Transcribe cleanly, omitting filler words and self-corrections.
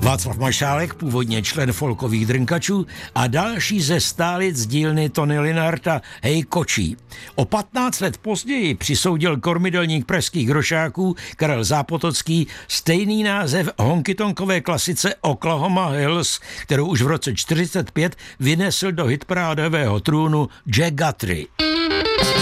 Václav Mašálek, původně člen folkových drnkačů, a další ze stálic z dílny Tony Linharta Hej kočí. O 15 let později přisoudil kormidelník pražských hrošáků Karel Zápotocký stejný název honkytonkové klasice Oklahoma Hills, kterou už v roce 1945 vynesl do hitparádového trůnu Jack Guthrie.